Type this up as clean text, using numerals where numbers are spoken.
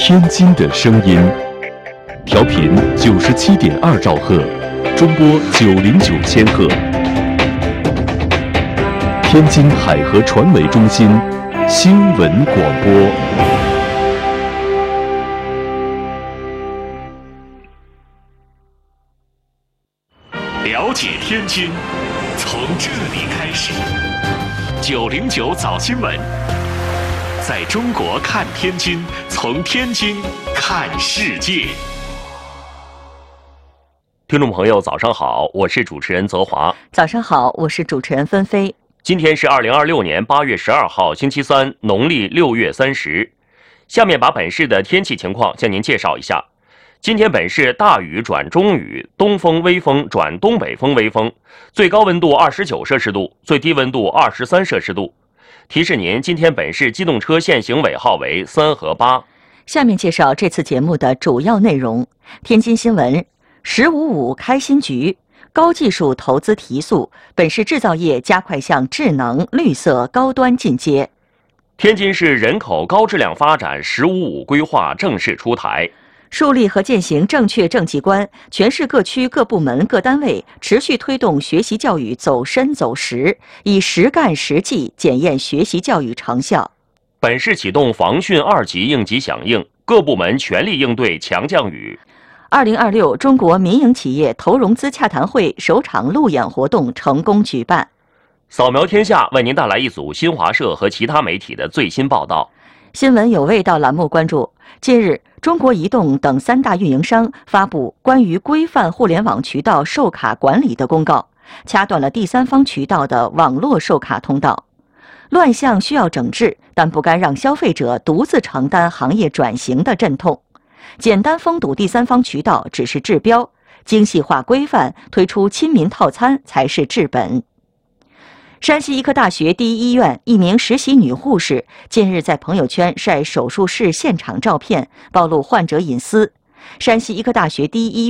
天津的声音，调频97.2兆赫，中波909千赫。天津海河传媒中心新闻广播。 了解天津，从这里开始。909早新闻，在中国看天津，从天津看世界。 听众朋友，早上好，我是主持人泽华。 早上好，我是主持人芬飞。 今天是2026年8月12号，星期三，农历6月30。下面把本市的天气情况向您介绍一下。今天本市大雨转中雨，东风微风转东北风微风，最高温度29摄氏度，最低温度23摄氏度。提示您，今天本市机动车限行尾号为3和8。 下面介绍这次节目的主要内容。天津新闻，1055开新局，高技术投资提速，本市制造业加快向智能、绿色、高端进阶。 天津市人口高质量发展1055规划正式出台。 树立和践行正确政绩观，全市各区各部门各单位持续推动学习教育走深走实，以实干实际检验学习教育成效。 本市启动防汛2级应急响应，各部门全力应对强降雨。 2026中国民营企业投融资洽谈会首场路演活动成功举办。 扫描天下为您带来一组新华社和其他媒体的最新报道。 新闻有味道栏目关注，近日，中国移动等3大运营商发布关于规范互联网渠道授卡管理的公告，掐断了第三方渠道的网络授卡通道。乱象需要整治，但不该让消费者独自承担行业转型的阵痛。简单封堵第三方渠道只是治标，精细化规范，推出亲民套餐才是治本。山西医科大学第一医院一名实习女护士近日在朋友圈晒手术室现场照片，暴露患者隐私。山西医科大学第一医院